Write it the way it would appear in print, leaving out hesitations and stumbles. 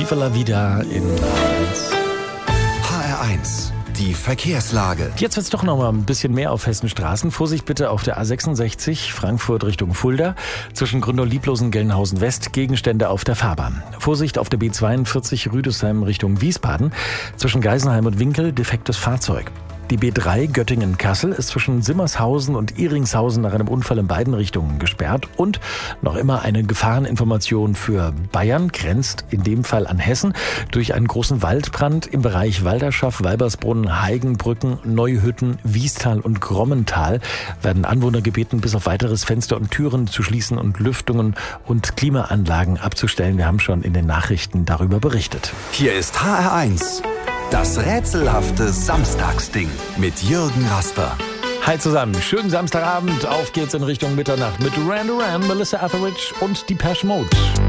Viva la Vida in HR1. HR1, die Verkehrslage. Jetzt wird es doch noch mal ein bisschen mehr auf Hessenstraßen. Vorsicht bitte auf der A66 Frankfurt Richtung Fulda. Zwischen Gründau-Lieblosen, Gelnhausen West Gegenstände auf der Fahrbahn. Vorsicht auf der B42 Rüdesheim Richtung Wiesbaden. Zwischen Geisenheim und Winkel defektes Fahrzeug. Die B3 Göttingen-Kassel ist zwischen Simmershausen und Iringshausen nach einem Unfall in beiden Richtungen gesperrt. Und noch immer eine Gefahreninformation für Bayern, grenzt in dem Fall an Hessen. Durch einen großen Waldbrand im Bereich Walderschaff, Walbersbrunn, Heigenbrücken, Neuhütten, Wiestal und Grommental werden Anwohner gebeten, bis auf weiteres Fenster und Türen zu schließen und Lüftungen und Klimaanlagen abzustellen. Wir haben schon in den Nachrichten darüber berichtet. Hier ist HR1. Das rätselhafte Samstagsding mit Jürgen Rasper. Hi zusammen, schönen Samstagabend. Auf geht's in Richtung Mitternacht mit Duran Duran, Melissa Etheridge und Depeche Mode.